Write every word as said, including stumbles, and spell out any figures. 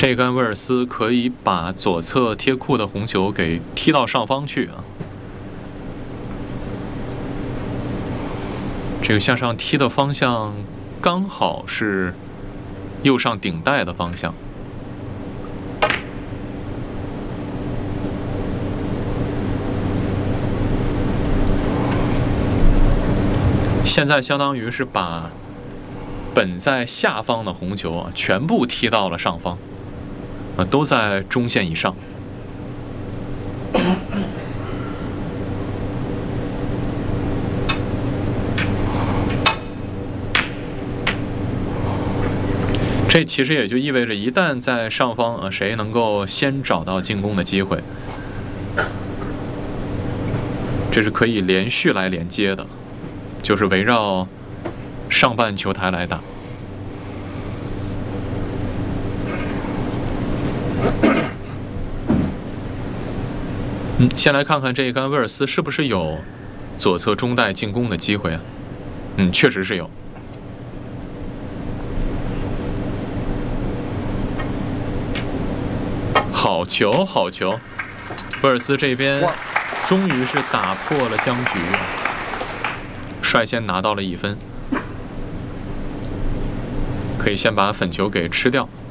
这杆威尔斯可以把左侧贴库的红球给踢到上方去啊。这个向上踢的方向刚好是右上顶带的方向。现在相当于是把本在下方的红球啊全部踢到了上方。 啊，都在中线以上。这其实也就意味着，一旦在上方啊，谁能够先找到进攻的机会，这是可以连续来连接的，就是围绕上半球台来打。 嗯，先来看看这一杆威尔斯是不是有左侧中带进攻的机会啊？嗯，确实是有。好球，好球！威尔斯这边终于是打破了僵局，率先拿到了一分，可以先把粉球给吃掉。